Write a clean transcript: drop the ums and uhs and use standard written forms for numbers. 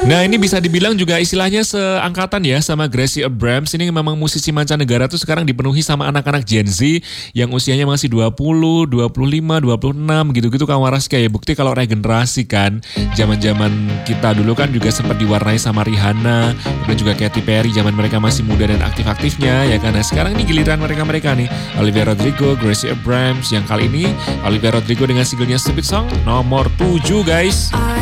Nah ini bisa dibilang juga istilahnya seangkatan ya sama Gracie Abrams. Ini memang musisi mancanegara tuh sekarang dipenuhi sama anak-anak Gen Z yang usianya masih 20, 25, 26 gitu-gitu kan waras kayak bukti kalau regenerasi kan. Zaman-zaman kita dulu kan juga sempat diwarnai sama Rihanna, kemudian juga Katy Perry zaman mereka masih muda dan aktif-aktifnya ya kan. Nah sekarang ini giliran mereka-mereka nih, Olivia Rodrigo, Gracie Abrams, yang kali ini Olivia Rodrigo dengan singlenya Stupid Song nomor 7 guys.